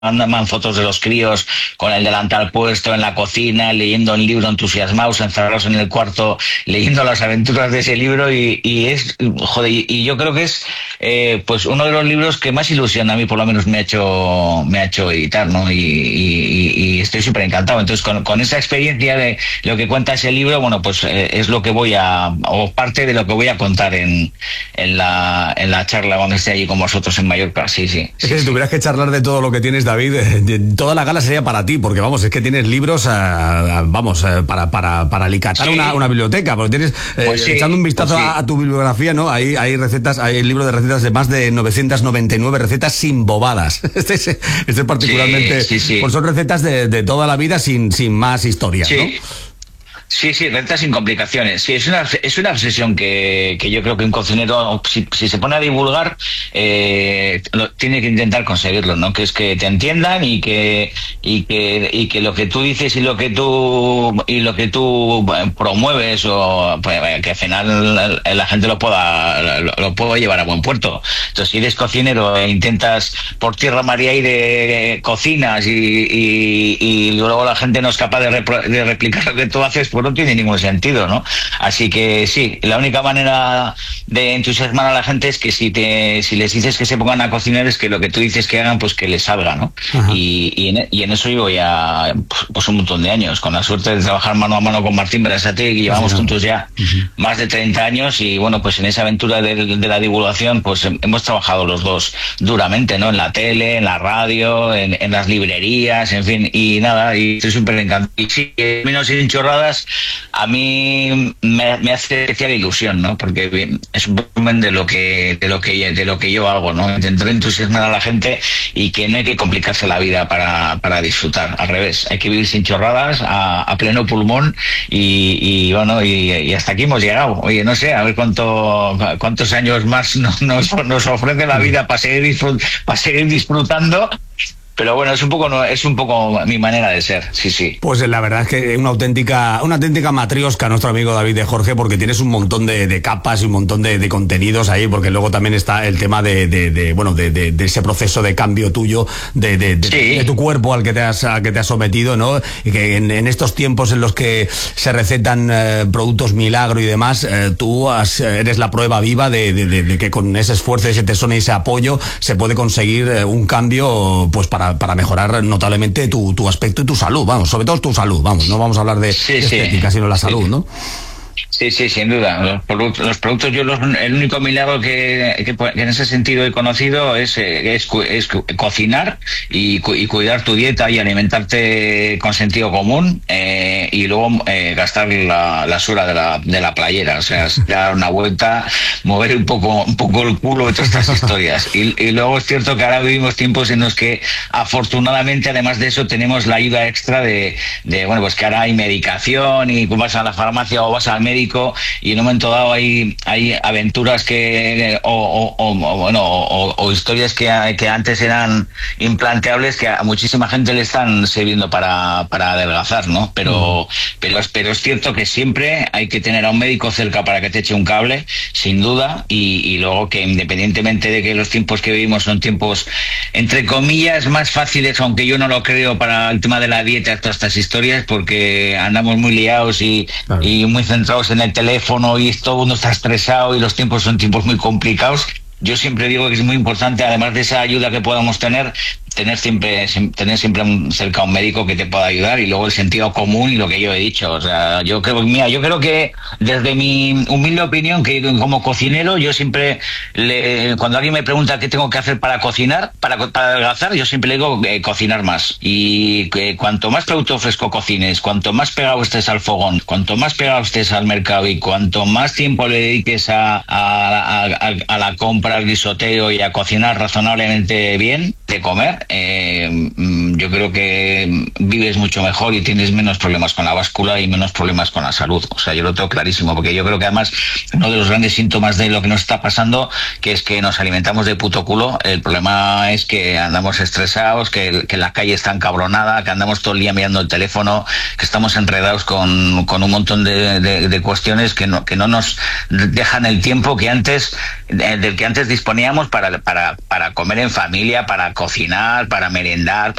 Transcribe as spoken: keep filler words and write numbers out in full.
mandan fotos de los críos con el delantal puesto en la cocina, leyendo un libro entusiasmados, encerrados en el cuarto, leyendo las aventuras de ese libro y, y es, joder, y yo creo que es eh, pues uno de los libros que más ilusión a mí por lo menos me ha hecho me ha hecho editar, ¿no? Y, y, y estoy súper encantado. Entonces con, con esa experiencia de lo que cuenta ese libro, bueno, pues eh, es lo que voy a, o parte de lo que voy a contar en, en la en la charla cuando esté allí con vosotros en Mallorca. Sí, sí. Es que si tuvieras que charlar de todo lo que tienes, David, toda la gala sería para ti, porque vamos, es que tienes libros, uh, vamos, uh, para, para, para alicatar sí. una, una biblioteca, porque tienes, eh, pues sí, echando un vistazo pues sí. a, a tu bibliografía, ¿no? Hay, hay recetas, hay el libro de recetas de más de novecientas noventa y nueve recetas sin bobadas. Este es, este es particularmente, sí, sí, sí. Pues son recetas de, de toda la vida sin, sin más historias, sí. ¿no? Sí, sí, recetas sin complicaciones. Sí, es una es una obsesión que, que yo creo que un cocinero, si, si se pone a divulgar, eh, lo, tiene que intentar conseguirlo, ¿no? Que es que te entiendan y que y que y que lo que tú dices y lo que tú y lo que tú promueves o pues, que al final la, la gente lo pueda lo, lo pueda llevar a buen puerto. Entonces, si eres cocinero e intentas por tierra, mar y aire cocinas y, y, y luego la gente no es capaz de, repro, de replicar lo que tú haces, pues no tiene ningún sentido, ¿no? Así que sí, la única manera de entusiasmar a la gente es que si te si les dices que se pongan a cocinar es que lo que tú dices que hagan, pues que les salga, ¿no? Y, y, en, y en eso llevo ya pues un montón de años, con la suerte de trabajar mano a mano con Martín Berasategui, que llevamos juntos ya uh-huh. más de treinta años y bueno, pues en esa aventura de, de la divulgación pues hemos trabajado los dos duramente, ¿no? En la tele, en la radio, en, en las librerías, en fin, y nada, y estoy súper encantado. Y sí, menos sin chorradas, a mí me, me hace especial ilusión, ¿no? Porque es un volumen de lo que de lo que de lo que yo hago, ¿no? Intentar entusiasmar a la gente y que no hay que complicarse la vida para, para disfrutar. Al revés, hay que vivir sin chorradas, a, a pleno pulmón y, y bueno, y, y hasta aquí hemos llegado. Oye, no sé, a ver cuánto cuántos años más nos, nos, nos ofrece la vida para seguir disfrut, para seguir disfrutando. Pero bueno, es un poco es un poco mi manera de ser, sí, sí. Pues la verdad es que una auténtica una auténtica matriosca nuestro amigo David de Jorge, porque tienes un montón de, de capas y un montón de, de contenidos ahí, porque luego también está el tema de, de, de bueno de, de, de ese proceso de cambio tuyo, de, de, de, sí. de tu cuerpo al que te has al que te has sometido, ¿no? Y que en, en estos tiempos en los que se recetan eh, productos milagro y demás, eh, tú has, eres la prueba viva de, de, de, de que con ese esfuerzo, ese tesón y ese apoyo se puede conseguir eh, un cambio, pues para para mejorar notablemente tu, tu aspecto y tu salud, vamos, sobre todo tu salud, vamos, no vamos a hablar de sí, estética, sí. sino la salud, ¿no? Sí, sí, sin duda. Los productos, los productos yo los, el único milagro que, que, que en ese sentido he conocido es, es, es cocinar y, y cuidar tu dieta y alimentarte con sentido común eh, y luego eh, gastar la, la suela de la, de la playera, o sea, dar una vuelta, mover un poco, un poco el culo de todas estas historias. Y, y luego es cierto que ahora vivimos tiempos en los que afortunadamente, además de eso, tenemos la ayuda extra de, de bueno, pues que ahora hay medicación y vas a la farmacia o vas al médico y en un momento dado hay hay aventuras que o, o, o bueno o, o historias que, que antes eran implanteables que a muchísima gente le están sirviendo para, para adelgazar, ¿no? Pero, mm. pero, pero es cierto que siempre hay que tener a un médico cerca para que te eche un cable, sin duda, y, y luego que independientemente de que los tiempos que vivimos son tiempos entre comillas más fáciles, aunque yo no lo creo, para el tema de la dieta, todas estas historias, porque andamos muy liados y, claro. y muy centrados en el teléfono y todo el mundo está estresado y los tiempos son tiempos muy complicados. Yo siempre digo que es muy importante, además de esa ayuda que podamos tener, tener siempre tener siempre cerca a un médico que te pueda ayudar y luego el sentido común y lo que yo he dicho. O sea, yo creo, mira, yo creo que desde mi humilde opinión, que como cocinero, yo siempre, le, cuando alguien me pregunta qué tengo que hacer para cocinar, para, para adelgazar, yo siempre le digo eh, cocinar más. Y que cuanto más producto fresco cocines, cuanto más pegado estés al fogón, cuanto más pegado estés al mercado y cuanto más tiempo le dediques a, a, a, a, a la compra, al guisoteo y a cocinar razonablemente bien, de comer, Eh, yo creo que vives mucho mejor y tienes menos problemas con la báscula y menos problemas con la salud. O sea, yo lo tengo clarísimo, porque yo creo que además uno de los grandes síntomas de lo que nos está pasando, que es que nos alimentamos de puto culo. El problema es que andamos estresados, que, que la calle está encabronada, que andamos todo el día mirando el teléfono, que estamos enredados con, con un montón de, de, de cuestiones que no, que no nos dejan el tiempo que antes del que antes disponíamos para, para, para comer en familia, para cocinar, desayunar, para merendar,